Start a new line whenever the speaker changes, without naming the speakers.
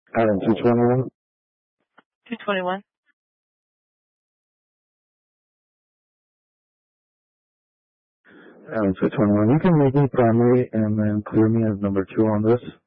Adam 221.
221.
Adam 221. You can make me primary and then clear me as number 2 on this.